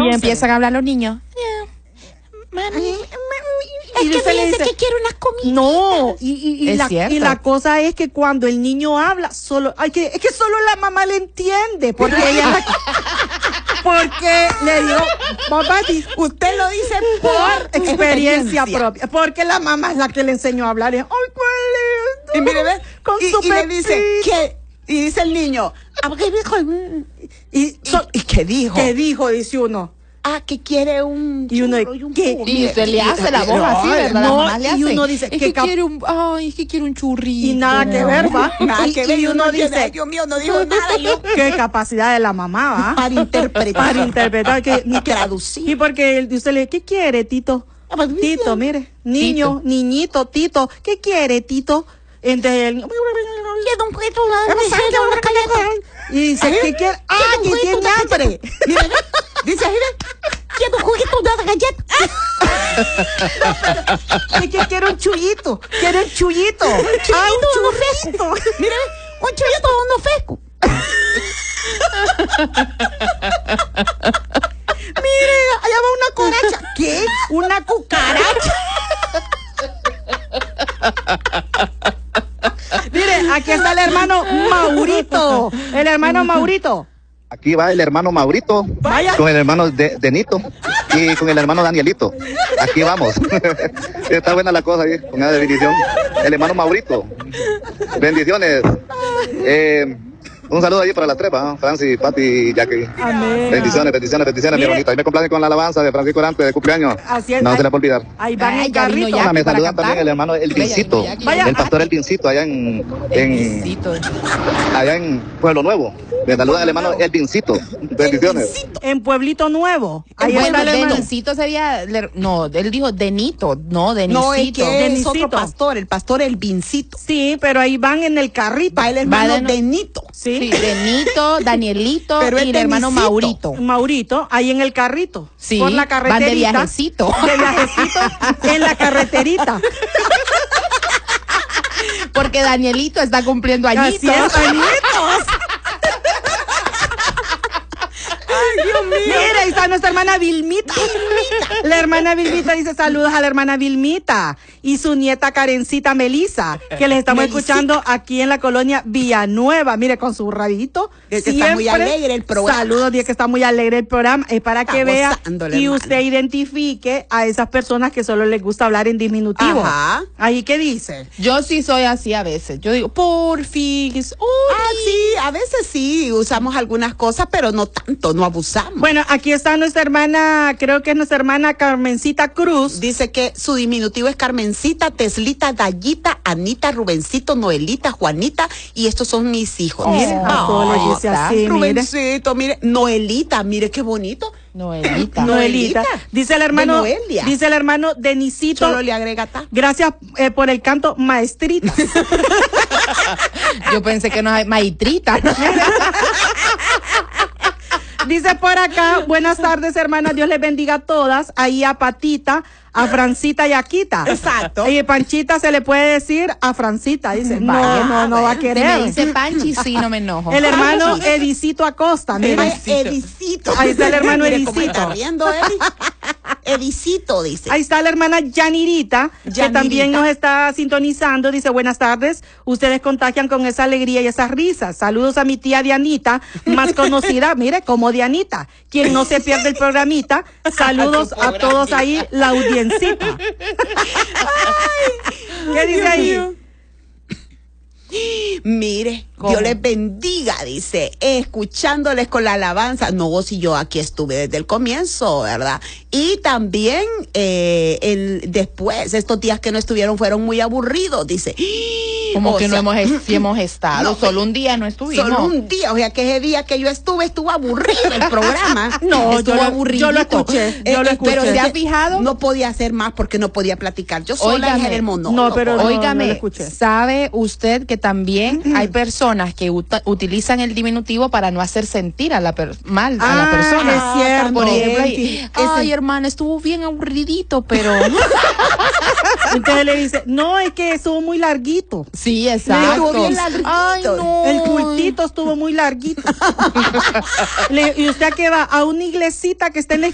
entonces. Y empiezan a hablar los niños. Mami, Y es que usted le fíjese dice que quiero una comida. no, y Es cierto. la cosa es que cuando el niño habla, es que solo la mamá le entiende, porque ella porque le digo, papá, Usted lo dice por experiencia propia, porque la mamá es la que le enseñó a hablar. Y, ay, qué lindo. Y mire, ¿ves? Con y su le dice, pepito. ¿qué? Y dice el niño, ¿y qué dijo? ¿Qué dijo? Dice uno. Que quiere un Y uno, churro y un ¿qué? jugo. Y usted le hace la voz así, ¿verdad? no, La mamá le hace. y uno dice, es que quiero un churrito. Y nada que ver, va. Nada que ver, y uno dice, ay, Dios mío, no dijo nada yo. qué capacidad de la mamá, va. Para interpretar. Para interpretar, que ni traducir. Y porque usted le, ¿qué quiere, Tito? Tito, mire, niño, niñito, Tito, ¿qué quiere, Tito? Entonces él, y dice, ¿qué quiere? Que tiene hambre. Mira, dice ahí, quiero un juguito de galleta. ¿Qué quiere un chullito? ¿Quiere un chullito? Un churrito. Mira, un churrito no fresco. Mire, allá va una cucaracha. ¿Qué? Una cucaracha. Mire, aquí está el hermano Maurito. El hermano Maurito. Aquí va el hermano Maurito, Vaya. con el hermano Denito y con el hermano Danielito. Aquí vamos. Está buena la cosa ahí, con esa definición. El hermano Maurito. Bendiciones. Un saludo ahí para las tres, ¿no? Francis, Pati y Jackie. Amén. Bendiciones, Mire. mi hermanita. Ahí me complacen con la alabanza de Francisco Orante de cumpleaños. Así es. No se le puede olvidar. Ahí van Ay, el ya vino carrito. ya. Me para saludan cantar. también el hermano Elvincito, Vaya. el pastor Elvincito allá en Besito. allá en Pueblo Nuevo. Me saludan el hermano Elvincito. Bendiciones. En Pueblito Nuevo. Ahí Bueno, está el hermano. Denisito sería, no, él dijo Denito, no, Denisito. No, es que es Denisito. otro pastor, el pastor Elvincito. Sí, pero ahí van en el carrito. Va el hermano Va de- Denito. Sí, Denito, Danielito Pero y es el hermano Denisito. Maurito. Maurito, ahí en el carrito. Sí, Por la carreterita. van de viajecito. De viajecito en la carreterita. Porque Danielito está cumpliendo añitos. Así es, añitos. Ay, Dios mío. Mira, ahí está nuestra hermana Vilmita. La hermana Vilmita dice saludos a la hermana Vilmita y su nieta Karencita Melisa, que les estamos Melisita. escuchando aquí en la colonia Villanueva. Mire, con su rabito. Que está muy alegre el programa. Saludos, día que está muy alegre el programa. Es para Está que vea gozando la y hermana. usted identifique a esas personas que solo les gusta hablar en diminutivo. Ajá. Ahí, ¿qué dice? Yo sí soy así a veces. Yo digo, porfis, Sí, a veces sí, usamos algunas cosas, pero no tanto, no abusamos. Bueno, aquí está nuestra hermana, creo que es nuestra hermana Carmencita Cruz. Dice que su diminutivo es Carmencita, Teslita, Dayita, Anita, Rubencito, Noelita, Juanita, y estos son mis hijos. Mire, A todos les dice así, mire. Rubencito, mire, Noelita, mire qué bonito. Noelita. Noelita. Dice el hermano, De Noelia. dice el hermano Denisito. Solo le agrega ta. Gracias por el canto, maestrita. Yo pensé que no hay maitrita. ¿No? Dice por acá, buenas tardes, hermanas, Dios les bendiga a todas. Ahí a Patita, a Francita y a Quita. Exacto. Y Panchita se le puede decir a Francita. Dice, no va a Si querer. me dice Panchi, sí, no me enojo. El hermano Edicito Acosta, mire. Ay, Edicito. Ahí está el hermano Mire cómo Edicito. está riendo, Edi. Edicito, dice. Ahí está la hermana Yanirita, que Yanirita. también nos está sintonizando. Dice, buenas tardes. Ustedes contagian con esa alegría y esas risas. Saludos a mi tía Dianita, más conocida, mire, como Dianita, quien no se pierde el programita. Saludos a todos ahí, la audiencita. ¿Qué dice ahí? Mire, ¿Cómo? Dios les bendiga, dice, escuchándoles con la alabanza. No, si yo aquí estuve desde el comienzo, ¿verdad? Y también después, estos días que no estuvieron fueron muy aburridos, dice. Como O que sea, no hemos estado, no, solo un día no estuvimos. Solo un día, o sea que ese día que yo estuvo aburrido el programa. No, estuvo aburridito. yo lo escuché, yo lo escuché. Pero ¿se ha fijado? No podía hacer más porque no podía platicar. Yo sola Óigame. en el monólogo. No, pero no Óigame, lo escuché. ¿sabe usted que también hay personas que utilizan el diminutivo para no hacer sentir a la mal a la persona? es cierto. Por ejemplo, Ese- ay, hermana, estuvo bien aburridito, pero... Entonces le dice, no, es que estuvo muy larguito. Sí, Estuvo exacto. bien larguito. Ay, no. El cultito estuvo muy larguito. Y usted que va a una iglesita que está en la